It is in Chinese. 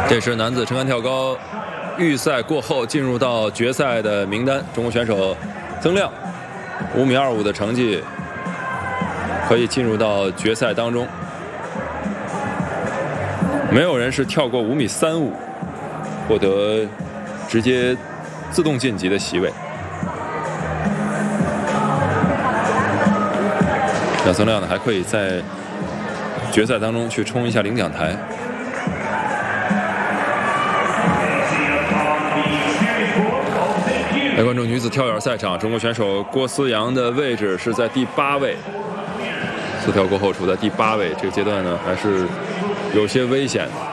这是男子撑杆跳高预赛过后进入到决赛的名单，中国选手曾亮5.25米的成绩可以进入到决赛当中。没有人是跳过5.35米获得直接自动晋级的席位。那曾亮呢还可以在决赛当中去冲一下领奖台。来关注女子跳远赛场，中国选手郭思阳的位置是在第8位，4跳过后处在第8位，这个阶段呢还是有些危险的。